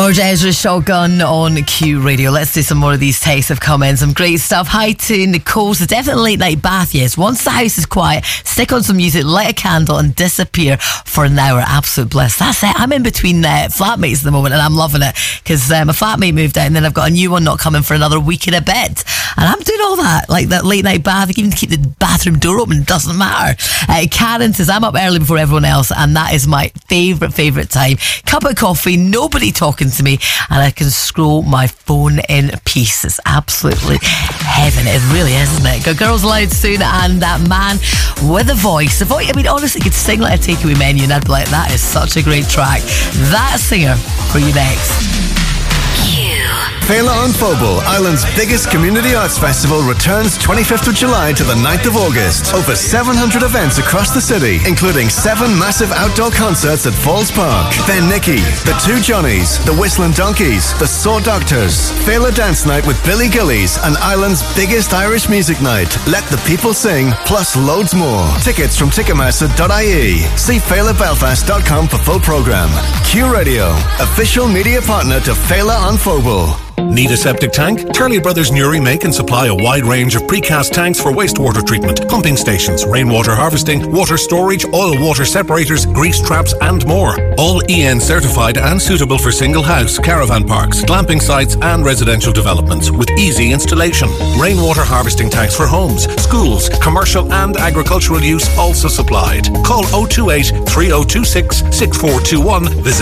George Ezra Shotgun on Q Radio. Let's do some more of these texts have come in. Some great stuff. Hi to Nicole. So definitely late night bath, yes. Once the house is quiet, stick on some music, light a candle and disappear for an hour. Absolute bliss. That's it. I'm in between flatmates at the moment and I'm loving it because my flatmate moved out and then I've got a new one not coming for another week and a bit. And I'm doing all that, like that late night bath. I can even keep the bathroom door open. It doesn't matter. Karen says, I'm up early before everyone else and that is my favourite time. Cup of coffee, nobody talking to me, and I can scroll my phone in peace. It's absolutely heaven. It really is, isn't it? Got Girls Aloud soon, and that man with a voice. I mean, honestly, could sing like a takeaway menu, and I'd be like, that is such a great track. That singer for you next. Fela on Phobal, Ireland's biggest community arts festival, returns 25th of July to the 9th of August. Over 700 events across the city, including 7 massive outdoor concerts at Falls Park. Then Nicky, the Two Johnnies, the Whistling Donkeys, the Saw Doctors, Fela Dance Night with Billy Gillies, and Ireland's biggest Irish music night. Let the people sing, plus loads more. Tickets from Ticketmaster.ie. See FelaBelfast.com for full programme. Q Radio, official media partner to Fela on Phobal. Need a septic tank? Turley Brothers Newry make and supply a wide range of precast tanks for wastewater treatment, pumping stations, rainwater harvesting, water storage, oil water separators, grease traps and more. All EN certified and suitable for single house, caravan parks, glamping sites and residential developments with easy installation. Rainwater harvesting tanks for homes, schools, commercial and agricultural use also supplied. Call 028 3026 6421. Visit